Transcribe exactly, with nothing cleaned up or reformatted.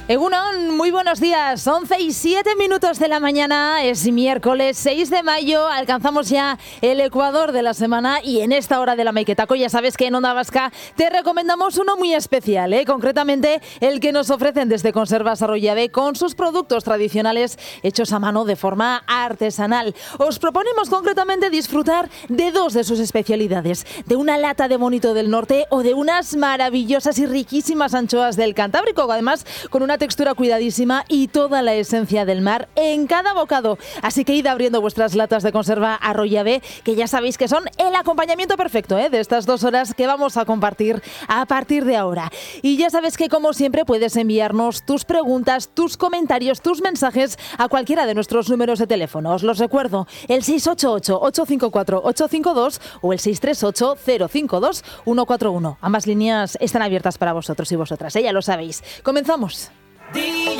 Egunon, muy buenos días. once y siete minutos de la mañana, es miércoles seis de mayo, alcanzamos ya el ecuador de la semana y en esta hora de la Maiketaco ya sabes que en Onda Vasca te recomendamos uno muy especial, ¿eh? Concretamente el que nos ofrecen desde Conservas Arroyave con sus productos tradicionales hechos a mano de forma artesanal. Os proponemos concretamente disfrutar de dos de sus especialidades, de una lata de bonito del norte o de unas maravillosas y riquísimas anchoas del Cantábrico, además con una textura cuidadísima y toda la esencia del mar en cada bocado. Así que id abriendo vuestras latas de conserva Arroyave, que ya sabéis que son el acompañamiento perfecto, ¿eh? de estas dos horas que vamos a compartir a partir de ahora. Y ya sabes que, como siempre, puedes enviarnos tus preguntas, tus comentarios, tus mensajes a cualquiera de nuestros números de teléfono. Os los recuerdo, el seis ocho ocho, ocho cinco cuatro, ocho cinco dos o el seis tres ocho, cero cinco dos, uno cuatro uno. Ambas líneas están abiertas para vosotros y vosotras, ¿eh? Ya lo sabéis. Comenzamos.